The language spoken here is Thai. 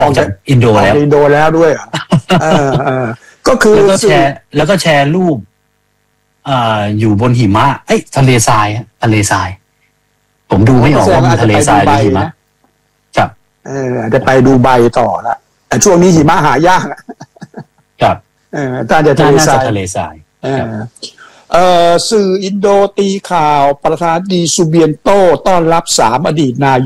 ออกจากอินโดแล้วอินโดแล้วด้วยก็คือแล้วก็แชร์รูปอยู่บนหิมะทะเลทรายผมดูไม่ออกว่ามันทะเลทรายหรือหิมะครับจะไปดูใบต่อละแต่ช่วงนี้หิมะหายากครับน่าจะทะเลทรายสื่ออินโดตีข่าวประธานาธิบดีซูเบียนโตต้อนรับ3 อดีตนายก